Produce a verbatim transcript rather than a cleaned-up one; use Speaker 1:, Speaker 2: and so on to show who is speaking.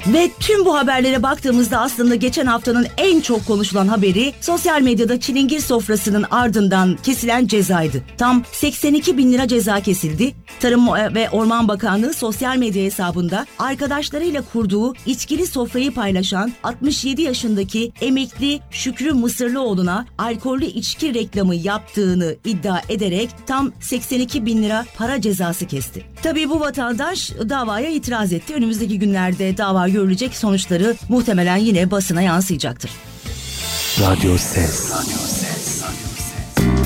Speaker 1: Ve tüm bu haberlere baktığımızda aslında geçen haftanın en çok konuşulan haberi sosyal medyada çilingir sofrasının ardından kesilen cezaydı. Tam seksen iki bin lira ceza kesildi. Tarım ve Orman Bakanlığı sosyal medya hesabında arkadaşlarıyla kurduğu içkili sofrayı paylaşan altmış yedi yaşındaki emekli Şükrü Mısırlıoğlu'na alkollü içki reklamı yaptığını iddia ederek tam seksen iki bin lira para cezası kesti. Tabii bu vatandaş davaya itiraz etti. Önümüzdeki günlerde dava görülecek, sonuçları muhtemelen yine basına yansıyacaktır.
Speaker 2: Radyo Ses. Radyo Ses.